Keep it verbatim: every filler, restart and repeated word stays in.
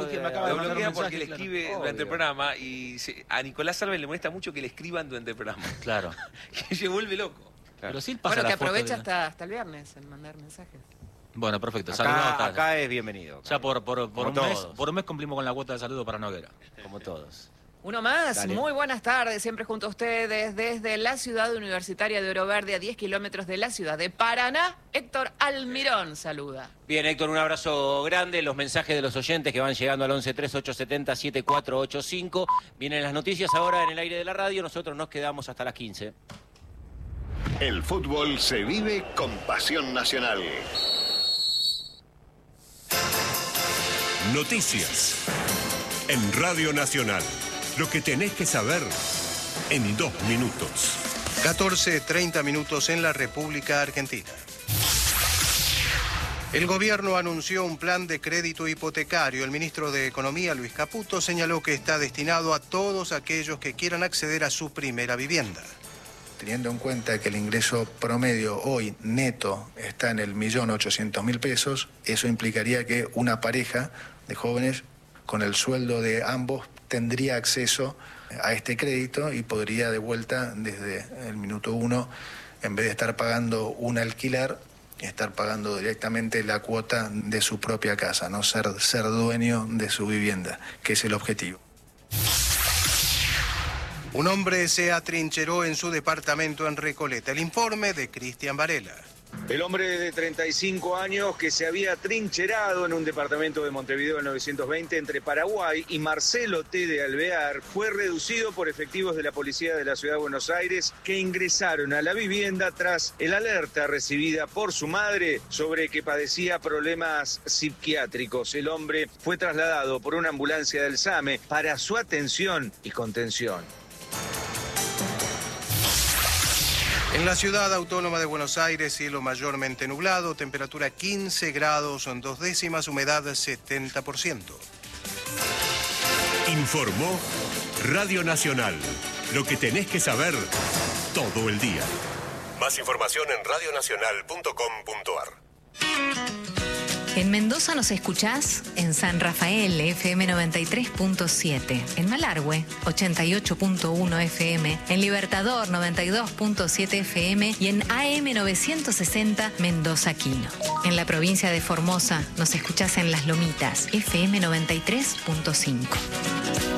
dije, me acaba de Lo mandar un bloquea mensaje, porque le claro. escribe Obvio. durante el programa y se- a Nicolás Alves le molesta mucho que le escriban durante el programa. Claro. Que se vuelve loco. Pero sí pasa Bueno, que la foto aprovecha de- hasta, hasta el viernes en mandar mensajes. Bueno, perfecto. Saludos Acá, acá. acá es bienvenido. Ya por, por, por, un Como mes, todos. por un mes cumplimos con la cuota de saludo para Noguera. Como todos. Uno más, Dale. muy buenas tardes, siempre junto a ustedes desde la ciudad universitaria de Oro Verde, a diez kilómetros de la ciudad de Paraná. Héctor Almirón saluda. Bien, Héctor, un abrazo grande. Los mensajes de los oyentes que van llegando al once tres ocho siete cero siete cuatro ocho cinco. Vienen las noticias ahora en el aire de la radio. Nosotros nos quedamos hasta las quince. El fútbol se vive con pasión nacional. Noticias. En Radio Nacional. Lo que tenés que saber en dos minutos. catorce treinta minutos en la República Argentina. El gobierno anunció un plan de crédito hipotecario. El ministro de Economía, Luis Caputo, señaló que está destinado a todos aquellos que quieran acceder a su primera vivienda. Teniendo en cuenta que el ingreso promedio hoy neto está en el millón ochocientos mil pesos, eso implicaría que una pareja de jóvenes con el sueldo de ambos tendría acceso a este crédito y podría de vuelta desde el minuto uno, en vez de estar pagando un alquiler, estar pagando directamente la cuota de su propia casa, no ser, ser dueño de su vivienda, que es el objetivo. Un hombre se atrincheró en su departamento en Recoleta. El informe de Cristian Varela. El hombre de treinta y cinco años que se había trincherado en un departamento de Montevideo en novecientos veinte entre Paraguay y Marcelo T. de Alvear fue reducido por efectivos de la policía de la Ciudad de Buenos Aires que ingresaron a la vivienda tras el alerta recibida por su madre sobre que padecía problemas psiquiátricos. El hombre fue trasladado por una ambulancia del SAME para su atención y contención. En la ciudad autónoma de Buenos Aires, cielo mayormente nublado, temperatura quince grados en dos décimas, humedad setenta por ciento. Informó Radio Nacional. Lo que tenés que saber todo el día. Más información en radio nacional punto com punto ar. En Mendoza nos escuchás en San Rafael, F M noventa y tres punto siete. En Malargüe, ochenta y ocho punto uno F M. En Libertador, noventa y dos punto siete F M. Y en A M novecientos sesenta, Mendoza Quino. En la provincia de Formosa nos escuchás en Las Lomitas, F M noventa y tres punto cinco.